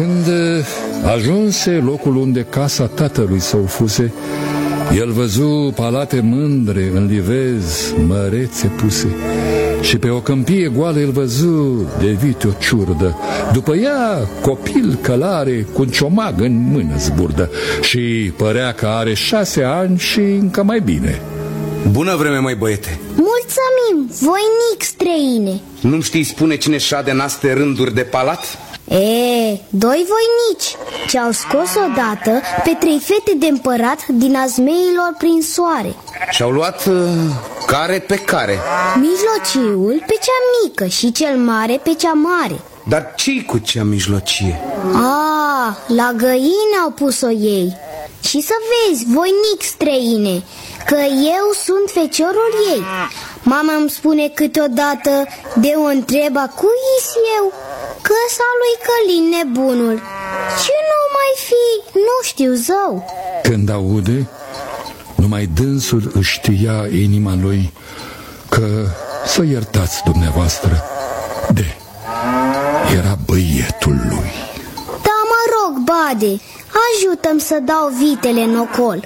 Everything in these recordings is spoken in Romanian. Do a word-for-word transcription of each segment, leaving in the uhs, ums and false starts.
Când ajunse locul unde casa tatălui său fuse, el văzu palate mândre în livezi mărețe puse, și pe o câmpie goală el văzu de vite o ciurdă. După ea copil călare cu un ciomag în mână zburdă, și părea că are șase ani și încă mai bine. Bună vreme, măi băiete! Mulțumim, voinic străine! Nu-mi știi spune cine șade în astea rânduri de palat? E, doi voinici ce-au scos odată pe trei fete de împărat din azmeilor prin soare. Și-au luat uh, care pe care? Mijlociul pe cea mică și cel mare pe cea mare. Dar ce-i cu cea mijlocie? A, la găini au pus-o ei. Și să vezi, voinic străine, că eu sunt feciorul ei. Mama îmi spune câteodată, de o întreba cui-s eu, că s-a lui Călin nebunul. Ce nu mai fi, nu știu zău. Când aude, numai dânsul își știa inima lui că să iertați dumneavoastră, de era băietul lui. Da, mă rog, Bade, ajută-mi să dau vitele în ocol.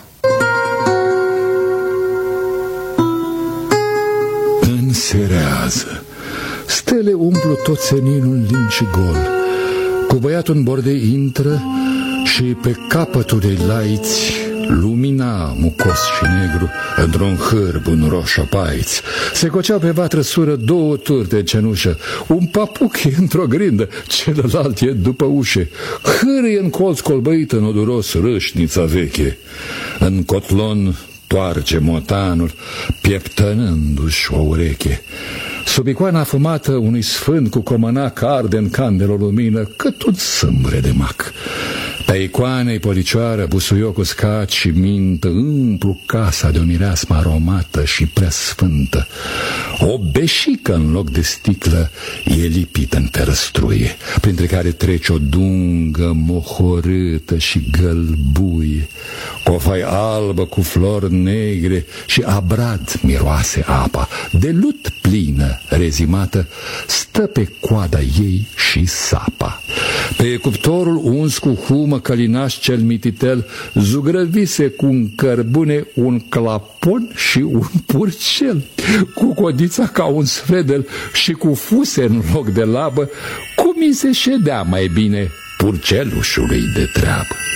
Înserează. Stele umplu tot seninul lin și gol. Cu băiatul în bordei intră și pe capătul de laiți lumina mucos și negru într-un hârb un roșopaiți. Se coceau pe vatră sură două turi de cenușă, un papuc e într-o grindă, celălalt e după ușe. Hârâie în colț colbăită în oduros râșnița veche. În cotlon toarce motanul, pieptănându-și o ureche. Sub icoana fumată unui sfânt cu comănac arde în candelă o lumină cât un sâmbre de mac. Pe icoanei policioară busuiocul scat și mintă împlu casa de o mireasmă aromată și prea sfântă. O beșică în loc de sticlă e lipită în ferăstruie, printre care trece o dungă mohorâtă și gălbuie. Cofai albă cu flori negre și abrad miroase apa, de lut plină, rezimată, stă pe coada ei și sapa. Pe cuptorul uns cu humă călinaș cel mititel zugrăvise cu un cărbune un clapon și un purcel, cu codița ca un sfedel și cu fuse în loc de labă, cum i se ședea mai bine purcelușului de treabă.